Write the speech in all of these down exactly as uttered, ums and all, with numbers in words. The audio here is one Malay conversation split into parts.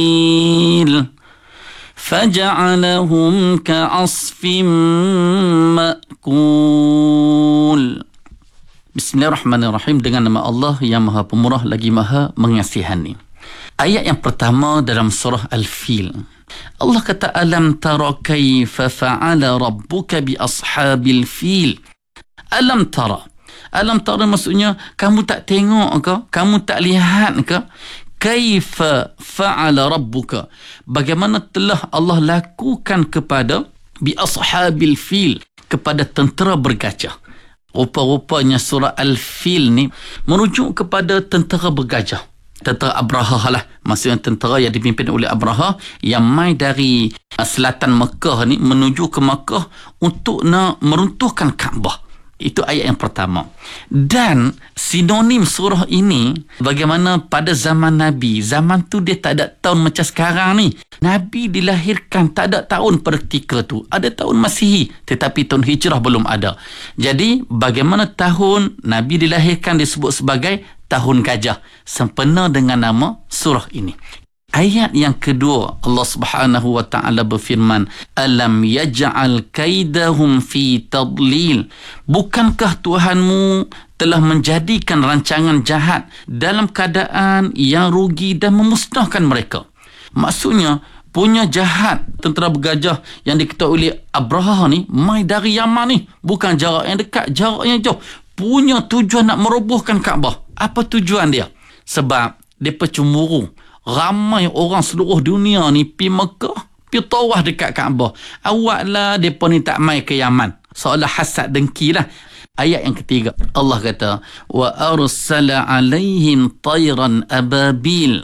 فجعلهم كعصف مأكول. Bismillahirrahmanirrahim. Dengan nama Allah yang Maha Pemurah lagi Maha Mengasihani. Ayat yang pertama dalam surah Al-Fil. Allah kata, alam tara kaifa fa'ala rabbuka bi ashabil fil. Alam tara. Alam tara maksudnya kamu tak tengok ke? Kamu tak lihat ke? Kaifa fa'ala rabbuka. Bagaimana telah Allah lakukan kepada bi ashabil fil, kepada tentera bergajah. Rupa-rupanya surah Al-Fil ni merujuk kepada tentera bergajah. Tentera Abraha lah. Maksudnya tentera yang dipimpin oleh Abraha yang mai dari selatan Mekah ni menuju ke Mekah untuk nak meruntuhkan Kaabah. Itu ayat yang pertama. Dan sinonim surah ini, bagaimana pada zaman Nabi, zaman tu dia tak ada tahun macam sekarang ni. Nabi dilahirkan tak ada tahun pada ketika tu. Ada tahun Masihi, tetapi tahun Hijrah belum ada. Jadi bagaimana tahun Nabi dilahirkan disebut sebagai tahun gajah, sempena dengan nama surah ini. Ayat yang kedua, Allah Subhanahu wa taala berfirman, alam yaj'al kaidahum fi tadlil. Bukankah Tuhanmu telah menjadikan rancangan jahat dalam keadaan yang rugi dan memusnahkan mereka? Maksudnya punya jahat tentera bergajah yang diketahui oleh Abraha ni mai dari Yaman ni, bukan jarak yang dekat, jarak yang jauh. Punya tujuan nak merobohkan Kaabah. Apa tujuan dia? Sebab depa cemburu. Ramai orang seluruh dunia ni pi Mekah, pi tawaf dekat Kaabah. Awaklah depa ni tak mai ke Yaman. Seolah hasad dengki lah. Ayat yang ketiga, Allah kata, wa arsala alaihim tayran ababil.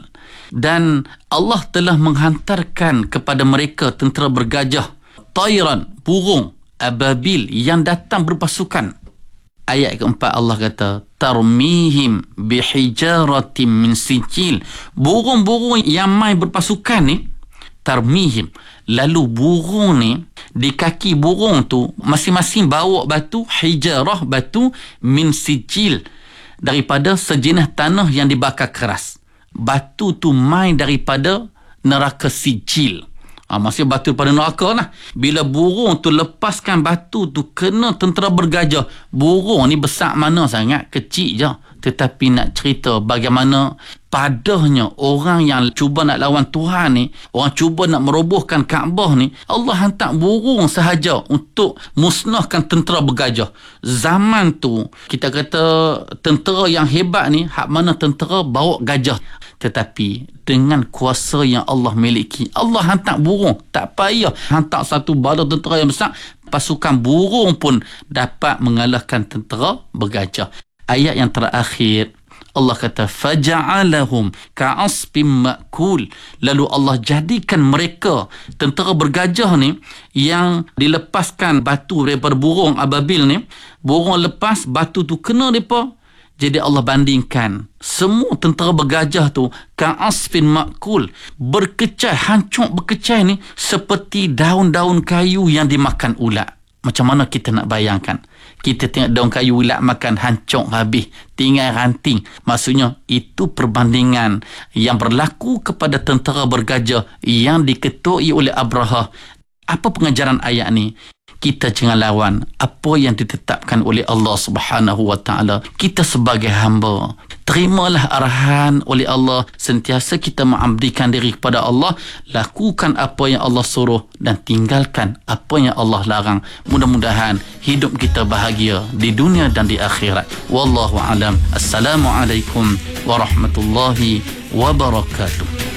Dan Allah telah menghantarkan kepada mereka tentera bergajah, tayran, burung, ababil, yang datang berpasukan. Ayat keempat, Allah kata, tarmihim bihijaratim min sijil. Burung-burung yang mai berpasukan ni, tarmihim. Lalu burung ni, di kaki burung tu, masing-masing bawa batu, hijarah, batu, min sijil. Daripada sejenis tanah yang dibakar keras. Batu tu mai daripada neraka sijil. Ha, maksudnya batu pada neraka lah. Bila burung tu lepaskan batu tu kena tentera bergajah, burung ni besar mana sangat, kecil je. Tetapi nak cerita bagaimana padahnya orang yang cuba nak lawan Tuhan ni, orang cuba nak merobohkan Kaabah ni, Allah hantar burung sahaja untuk musnahkan tentera bergajah. Zaman tu kita kata tentera yang hebat ni, hak mana tentera bawa gajah. Tetapi dengan kuasa yang Allah miliki, Allah hantar burung. Tak payah hantar satu bala tentera yang besar, pasukan burung pun dapat mengalahkan tentera bergajah. Ayat yang terakhir, Allah kata, faja'alahum ka'asfim ma'kul. Lalu Allah jadikan mereka tentera bergajah ni yang dilepaskan batu daripada burung ababil ni, burung lepas batu tu kena mereka. Jadi Allah bandingkan semua tentera bergajah tu ka'asfin ma'kul, berkecai, hancur berkecai ni seperti daun-daun kayu yang dimakan ulat. Macam mana kita nak bayangkan? Kita tengok daun kayu ulat makan, hancur habis, tinggal ranting. Maksudnya itu perbandingan yang berlaku kepada tentera bergajah yang diketuai oleh Abraha. Apa pengajaran ayat ni? Kita jangan lawan apa yang ditetapkan oleh Allah Subhanahu wa taala. Kita sebagai hamba, terimalah arahan oleh Allah, sentiasa kita mengabdikan diri kepada Allah, lakukan apa yang Allah suruh dan tinggalkan apa yang Allah larang. Mudah-mudahan hidup kita bahagia di dunia dan di akhirat. Wallahu alam. Assalamualaikum warahmatullahi wabarakatuh.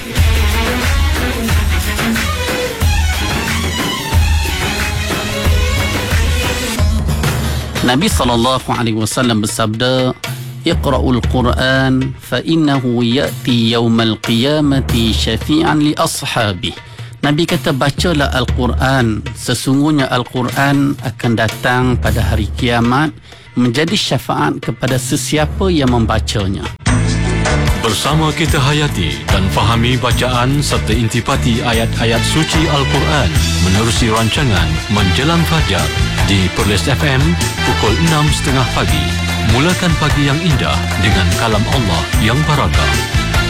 Nabi sallallahu alaihi wasallam bersabda, Iqra'ul Quran fa innahu ya'ti yawmal qiyamati syafi'an li ashabih. Nabi kata, bacalah Al-Quran, sesungguhnya Al-Quran akan datang pada hari kiamat menjadi syafaat kepada sesiapa yang membacanya. Bersama kita hayati dan fahami bacaan serta intipati ayat-ayat suci Al-Quran menerusi rancangan Menjelang Fajar di Perlis F M pukul enam tiga puluh pagi. Mulakan pagi yang indah dengan kalam Allah yang barakah.